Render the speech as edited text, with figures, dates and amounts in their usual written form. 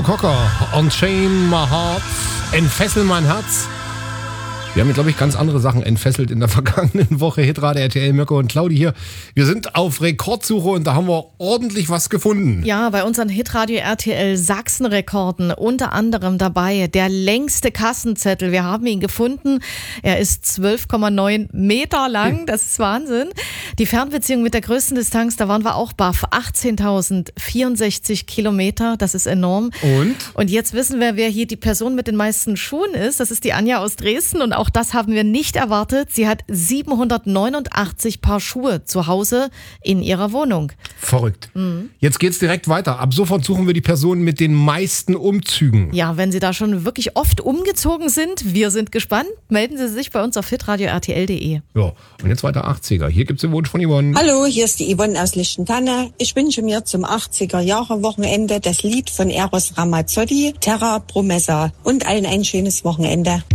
Joe Cocker, Unchain My Heart, Entfessel mein Herz. Wir haben, glaube ich, ganz andere Sachen entfesselt in der vergangenen Woche. Hitrate RTL, Mirko und Claudi hier. Wir sind auf Rekordsuche und da haben wir ordentlich was gefunden. Ja, bei unseren Hitradio RTL Sachsen-Rekorden unter anderem dabei der längste Kassenzettel. Wir haben ihn gefunden. Er ist 12,9 Meter lang. Das ist Wahnsinn. Die Fernbeziehung mit der größten Distanz, da waren wir auch baff. 18.064 Kilometer. Das ist enorm. Und jetzt wissen wir, wer hier die Person mit den meisten Schuhen ist. Das ist die Anja aus Dresden und auch das haben wir nicht erwartet. Sie hat 789 Paar Schuhe zu Hause in ihrer Wohnung. Verrückt. Jetzt geht's direkt weiter. Ab sofort suchen wir die Person mit den meisten Umzügen. Ja, wenn Sie da schon wirklich oft umgezogen sind, wir sind gespannt. Melden Sie sich bei uns auf hitradio-rtl.de. Ja, und jetzt weiter 80er. Hier gibt's den Wunsch von Yvonne. Hallo, hier ist die Yvonne aus Lichtentanne. Ich wünsche mir zum 80er-Jahre-Wochenende das Lied von Eros Ramazzotti, Terra Promessa, und allen ein schönes Wochenende.